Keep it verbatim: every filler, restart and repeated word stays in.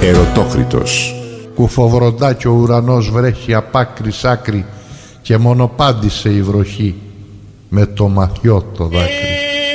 Ερωτόκριτος. Κουφοβροντά κι ο ουρανός βρέχει απ' άκρη σ' άκρη και μονοπάντησε η βροχή με το ματιό το δάκρυ.